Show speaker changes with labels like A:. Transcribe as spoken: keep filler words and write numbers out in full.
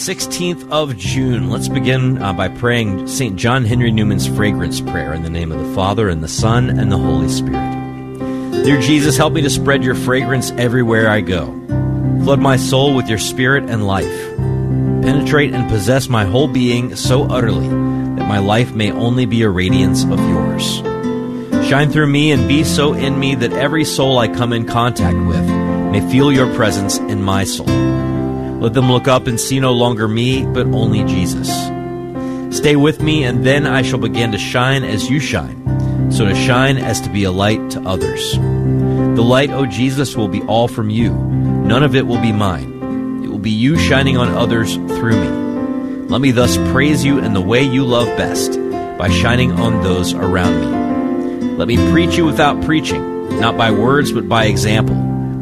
A: sixteenth of June. Let's begin uh, by praying Saint John Henry Newman's fragrance prayer in the name of the Father, and the Son, and the Holy Spirit. Dear Jesus, help me to spread your fragrance everywhere I go. Flood my soul with your spirit and life. Penetrate and possess my whole being so utterly that my life may only be a radiance of yours. Shine through me and be so in me that every soul I come in contact with may feel your presence in my soul. Let them look up and see no longer me, but only Jesus. Stay with me, and then I shall begin to shine as you shine, so to shine as to be a light to others. The light, O Jesus, will be all from you. None of it will be mine. It will be you shining on others through me. Let me thus praise you in the way you love best, by shining on those around me. Let me preach you without preaching, not by words but by example.